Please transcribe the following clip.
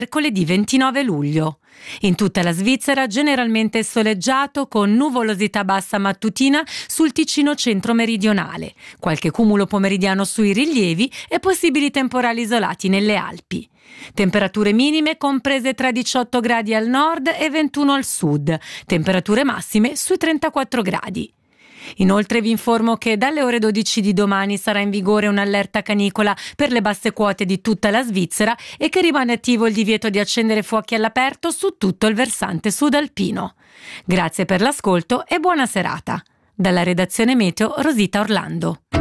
Mercoledì 29 luglio. In tutta la Svizzera generalmente soleggiato con nuvolosità bassa mattutina sul Ticino centro-meridionale, qualche cumulo pomeridiano sui rilievi e possibili temporali isolati nelle Alpi. Temperature minime comprese tra 18 gradi al nord e 21 al sud, temperature massime sui 34 gradi. Inoltre vi informo che dalle ore 12 di domani sarà in vigore un'allerta canicola per le basse quote di tutta la Svizzera e che rimane attivo il divieto di accendere fuochi all'aperto su tutto il versante sudalpino. Grazie per l'ascolto e buona serata. Dalla redazione Meteo, Rosita Orlando.